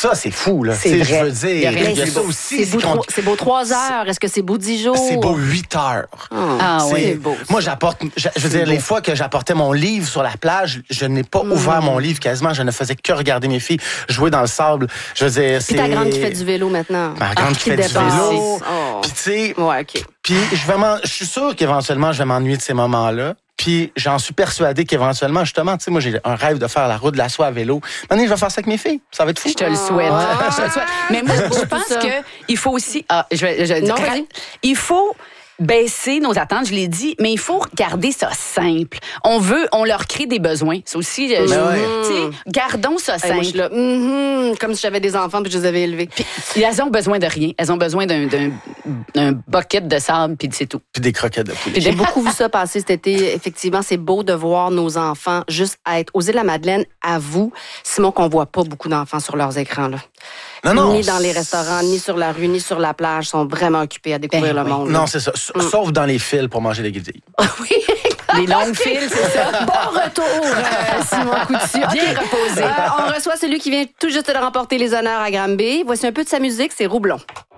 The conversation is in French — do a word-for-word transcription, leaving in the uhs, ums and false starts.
Ça, c'est fou, là. C'est vrai. Je veux dire, il y a, rien, il y a c'est ça beau. aussi. C'est beau, trop, c'est beau trois heures. Est-ce que c'est beau dix jours? C'est beau huit heures. Oh, Ah c'est oui. beau. Moi, j'apporte. Je, je veux dire, beau. les fois que j'apportais mon livre sur la plage, je n'ai pas Mm. ouvert mon livre quasiment. Je ne faisais que regarder mes filles jouer dans le sable. Je veux dire, c'est. Puis ta grande qui fait du vélo maintenant. Ma grande Ah, qui fait du dépasse. vélo. Oh. Puis, tu sais, Ouais, OK. puis je, vais m'en- je suis sûr qu'éventuellement, je vais m'ennuyer de ces moments-là. Puis j'en suis persuadé qu'éventuellement, justement, tu sais, moi, j'ai un rêve de faire la route de la soie à vélo. Maintenant, je vais faire ça avec mes filles. Ça va être fou. Je te le souhaite. Ah. Je te le souhaite. Mais moi, je Tout pense ça. qu'il faut aussi... Ah, je vais, je, Non, gra- vas-y. il faut baisser nos attentes, je l'ai dit, mais il faut garder ça simple. On veut, on leur crée des besoins. C'est aussi... euh, je- Ben ouais. tu sais, gardons ça Hey, simple. moi, je suis là, mhm, comme si j'avais des enfants puis je les avais élevés. Puis, elles ont besoin de rien. Elles ont besoin d'un, d'un, d'un bucket de sable, puis c'est tout. Puis des croquettes de poulet. J'ai beaucoup vu ça passer cet été. Effectivement, c'est beau de voir nos enfants juste être aux Îles-de-la-Madeleine. À vous, Simon, qu'on voit pas beaucoup d'enfants sur leurs écrans. Là. Non, non. Ni dans les restaurants, ni sur la rue, ni sur la plage. Ils sont vraiment occupés à découvrir Ben le oui. monde. Non, c'est ça. S- Sauf dans les fils pour manger des guidilles. oui. Les longues files, c'est ça. Bon retour, euh, Simon Coutu. Bien OK. reposé. Euh, on reçoit celui qui vient tout juste de remporter les honneurs à Granby. Voici un peu de sa musique, c'est Roublon.